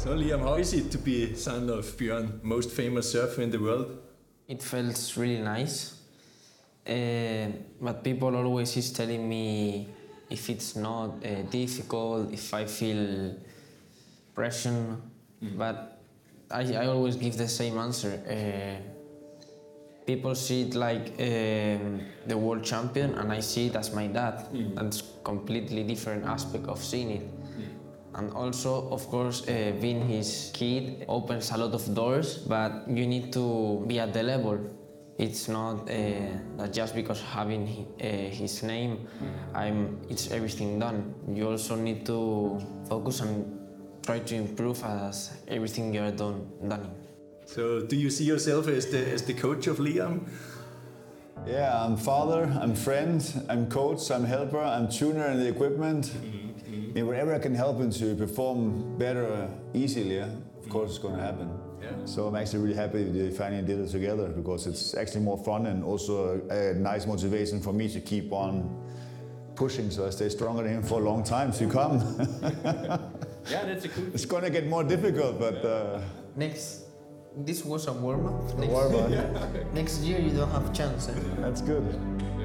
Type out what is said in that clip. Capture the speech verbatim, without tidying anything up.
So Liam, how is it to be son of Björn, most famous surfer in the world? It feels really nice. Uh, but people always is telling me if it's not uh, difficult, if I feel pressure, mm. but I, I always give the same answer. Uh, people see it like um, the world champion, and I see it as my dad. Mm. That's completely different aspect of seeing it. Mm. And also, of course, uh, being his kid opens a lot of doors, but you need to be at the level. It's not uh, that just because having he, uh, his name, I'm, it's everything done. You also need to focus and try to improve as everything you're done, done. So do you see yourself as the, as the coach of Liam? Yeah, I'm father, I'm friend, I'm coach, I'm helper, I'm tuner in the equipment. Mm-hmm. And whatever I can help him to perform better easily, of course it's going to happen. Yeah. So I'm actually really happy we finally did it together, because it's actually more fun and also a, a nice motivation for me to keep on pushing, so I stay stronger than him for a long time to come. Yeah, that's a cool thing. It's going to get more difficult, but... Uh, Next, this was a warm-up. Next, warm-up. next year you don't have chance. Eh? That's good.